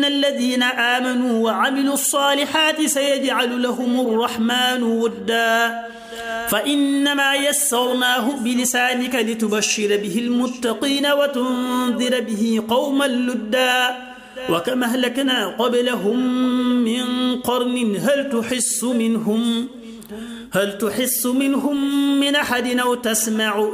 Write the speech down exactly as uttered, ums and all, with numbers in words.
الذين آمنوا وعملوا الصالحات سيجعل لهم الرحمن ودا فإنما يسرناه بلسانك لتبشر به المتقين وتنذر به قوما لدا وكما أهلكنا قبلهم من قرن هل تحس منهم هل تحس منهم من أحد أو تسمع